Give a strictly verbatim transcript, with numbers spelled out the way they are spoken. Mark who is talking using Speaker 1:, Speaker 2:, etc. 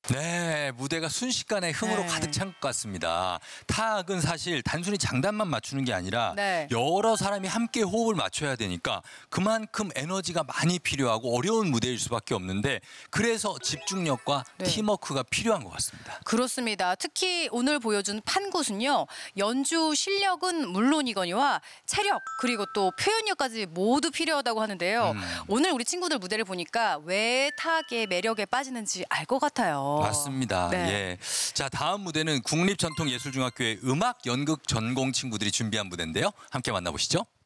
Speaker 1: 네, 무대가 순식간에 흥으로
Speaker 2: 네.
Speaker 1: 가득 찬 것 같습니다. 타악은 사실 단순히 장단만 맞추는 게 아니라
Speaker 2: 네.
Speaker 1: 여러 사람이 함께 호흡을 맞춰야 되니까 그만큼 에너지가 많이 필요하고 어려운 무대일 수밖에 없는데 그래서 집중력과
Speaker 2: 네.
Speaker 1: 팀워크가 필요한 것 같습니다.
Speaker 2: 그렇습니다. 특히 오늘 보여준 판굿은요. 연주 실력은 물론이거니와 체력 그리고 또 표현력까지 모두 필요하다고 하는데요.
Speaker 1: 음.
Speaker 2: 오늘 우리 친구들 무대를 보니까 왜 타악의 매력에 빠지는지 알 것 같아요.
Speaker 1: 맞습니다.
Speaker 2: 네.
Speaker 1: 예. 자, 다음 무대는 국립전통예술중학교의 음악 연극 전공 친구들이 준비한 무대인데요. 함께 만나보시죠.